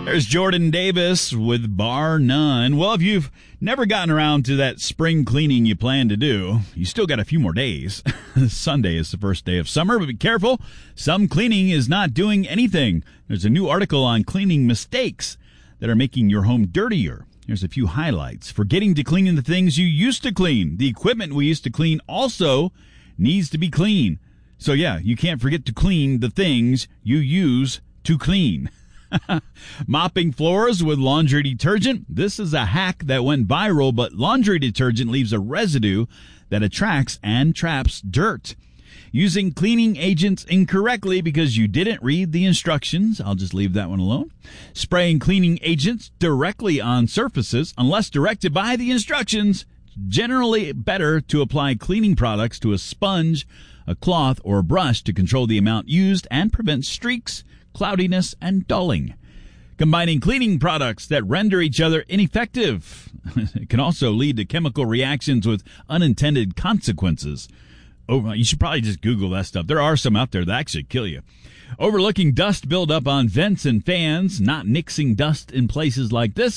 There's Jordan Davis with Bar None. Well, if you've never gotten around to that spring cleaning you plan to do, you still got a few more days. Sunday is the first day of summer, but be careful. Some cleaning is not doing anything. There's a new article on cleaning mistakes that are making your home dirtier. Here's a few highlights. Forgetting to clean the things you used to clean. The equipment we used to clean also needs to be clean. So yeah, you can't forget to clean the things you use to clean. Mopping floors with laundry detergent. This is a hack that went viral, but laundry detergent leaves a residue that attracts and traps dirt. Using cleaning agents incorrectly because you didn't read the instructions. I'll just leave that one alone. Spraying cleaning agents directly on surfaces unless directed by the instructions. Generally better to apply cleaning products to a sponge, a cloth, or a brush to control the amount used and prevent streaks, cloudiness, and dulling. Combining cleaning products that render each other ineffective. It can also lead to chemical reactions with unintended consequences. Oh, you should probably just Google that stuff. There are some out there that actually kill you. Overlooking dust buildup on vents and fans, not mixing dust in places like this.